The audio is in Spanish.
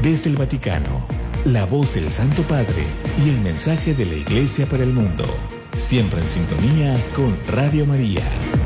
desde el Vaticano, la voz del Santo Padre y el mensaje de la Iglesia para el mundo. Siempre en sintonía con Radio María.